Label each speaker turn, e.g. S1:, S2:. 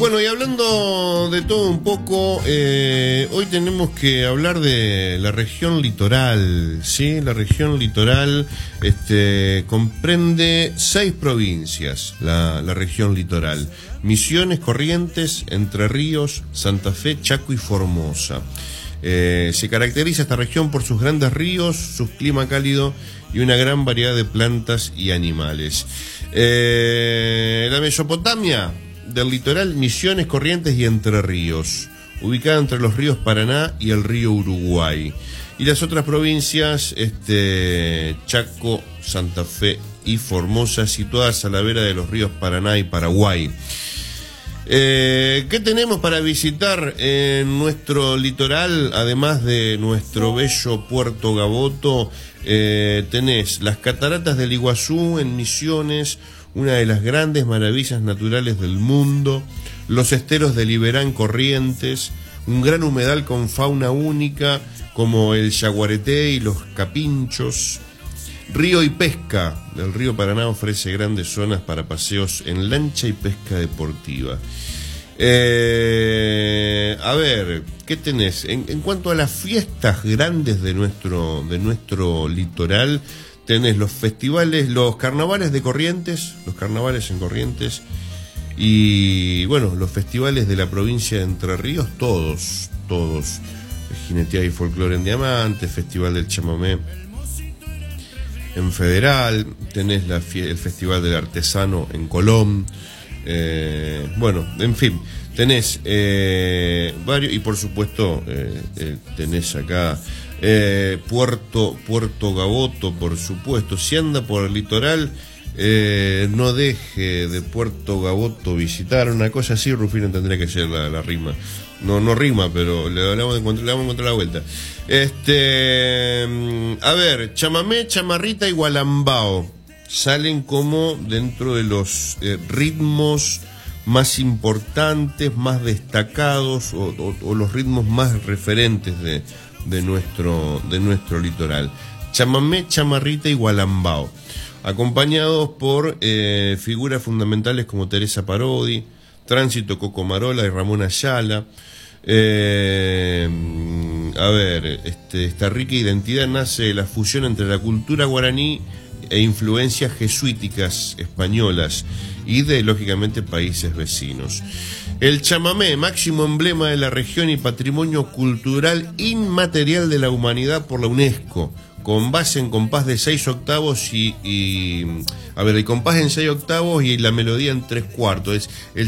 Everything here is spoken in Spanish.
S1: Bueno, y hablando de todo un poco, hoy tenemos que hablar de la región litoral, ¿sí? La región litoral comprende 6 provincias, la región litoral: Misiones, Corrientes, Entre Ríos, Santa Fe, Chaco y Formosa. Se caracteriza esta región por sus grandes ríos, su clima cálido y una gran variedad de plantas y animales. La Mesopotamia del litoral: Misiones, Corrientes y Entre Ríos, ubicada entre los ríos Paraná y el río Uruguay. Y las otras provincias, Chaco, Santa Fe y Formosa, situadas a la vera de los ríos Paraná y Paraguay. ¿Qué tenemos para visitar en nuestro litoral? Además de nuestro bello Puerto Gaboto, tenés las cataratas del Iguazú en Misiones, una de las grandes maravillas naturales del mundo; los esteros de Liberán, Corrientes; un gran humedal con fauna única como el yaguareté y los capinchos. Río y pesca. El río Paraná ofrece grandes zonas para paseos en lancha y pesca deportiva. A ver, ¿qué tenés? En cuanto a las fiestas grandes de nuestro litoral, tenés los festivales, los carnavales de Corrientes, los carnavales en Corrientes, y bueno, los festivales de la provincia de Entre Ríos, todos. Jineteada y folclore en Diamante, Festival del Chamamé en Federal, tenés el Festival del Artesano en Colón. Bueno, en fin, tenés varios, y por supuesto tenés acá Puerto Gaboto, por supuesto. Si anda por el litoral, no deje de Puerto Gaboto visitar. Una cosa así, Rufino, tendría que ser la rima. No rima, pero le vamos a encontrar la vuelta. A ver, chamamé, chamarrita y gualambao salen como dentro de los ritmos más importantes, más destacados, o los ritmos más referentes de nuestro litoral. Chamamé, chamarrita y gualambao, acompañados por figuras fundamentales como Teresa Parodi, Tránsito Cocomarola y Ramón Ayala. Esta rica identidad nace de la fusión entre la cultura guaraní e influencias jesuíticas españolas y de, lógicamente, países vecinos. El chamamé, máximo emblema de la región y patrimonio cultural inmaterial de la humanidad por la UNESCO, con base en compás de 6 octavos el compás en 6 octavos y la melodía en 3/4. El